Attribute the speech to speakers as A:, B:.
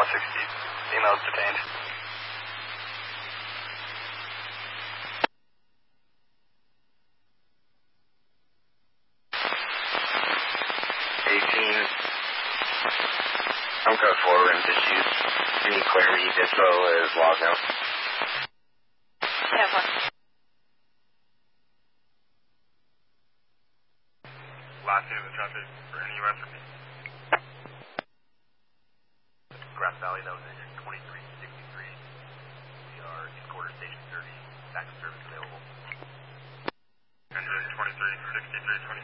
A: Bravo 60. Female is detained. 18. I'm code 4, rims issues. Any clarity, dispo is logged now.
B: 10-1.
A: Last name of the traffic for any recipe. Grass Valley, that was engine 2363. We are in quarter station 30. Backup service available. Engine 2363,